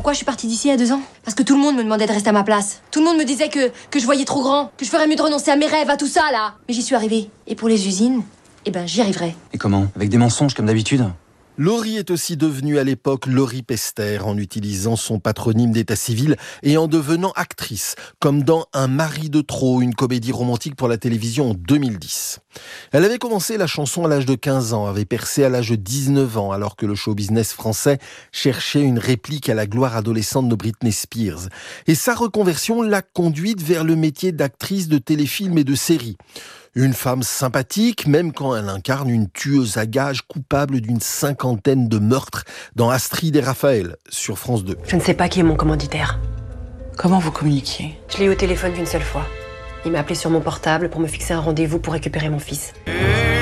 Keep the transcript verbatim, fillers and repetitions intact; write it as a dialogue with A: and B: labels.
A: pourquoi je suis partie d'ici il y a deux ans? Parce que tout le monde me demandait de rester à ma place. Tout le monde me disait que, que je voyais trop grand, que je ferais mieux de renoncer à mes rêves, à tout ça, là. Mais j'y suis arrivée. Et pour les usines, eh ben, j'y arriverai.
B: Et comment? Avec des mensonges comme d'habitude?
C: Laurie est aussi devenue à l'époque Laurie Pester en utilisant son patronyme d'état civil et en devenant actrice, comme dans Un mari de trop, une comédie romantique pour la télévision en deux mille dix. Elle avait commencé la chanson à l'âge de quinze ans, avait percé à l'âge de dix-neuf ans, alors que le show business français cherchait une réplique à la gloire adolescente de Britney Spears. Et sa reconversion l'a conduite vers le métier d'actrice de téléfilms et de séries. Une femme sympathique, même quand elle incarne une tueuse à gages coupable d'une cinquantaine de meurtres dans Astrid et Raphaël, sur France deux.
D: Je ne sais pas qui est mon commanditaire.
E: Comment vous communiquiez?
D: Je l'ai eu au téléphone qu'une seule fois. Il m'a appelé sur mon portable pour me fixer un rendez-vous pour récupérer mon fils.